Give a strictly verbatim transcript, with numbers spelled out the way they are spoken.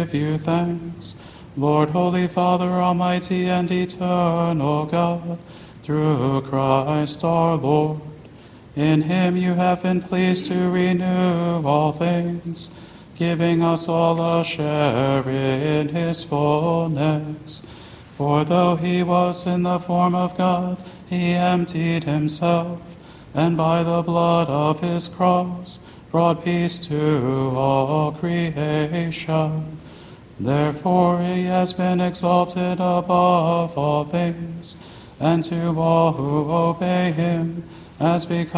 give you thanks. Lord, Holy Father, Almighty and Eternal God, through Christ our Lord. In him you have been pleased to renew all things, giving us all a share in his fullness. For though he was in the form of God, he emptied himself, and by the blood of his cross brought peace to all creation. Therefore he has been exalted above all things, and to all who obey him has become